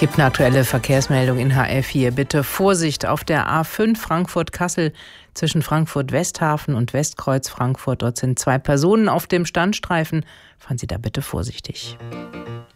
Gibt eine aktuelle Verkehrsmeldung in HR4. Bitte Vorsicht auf der A5 Frankfurt-Kassel zwischen Frankfurt-Westhafen und Westkreuz Frankfurt. Dort sind 2 Personen auf dem Standstreifen. Fahren Sie da bitte vorsichtig.